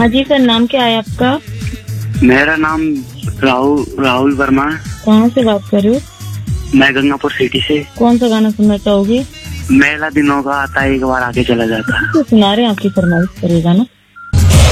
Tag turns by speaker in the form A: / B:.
A: हाँ जी सर, नाम क्या है आपका?
B: मेरा नाम राहुल वर्मा।
A: कहाँ से बात कर रहे हो?
B: मैं गंगापुर सिटी से।
A: कौन सा गाना सुनना चाहोगे?
B: मेला दिनों का आता है एक बार आके चला जाता है।
A: तो सुना रहे हैं, आपकी फरमाइश करेगा ना।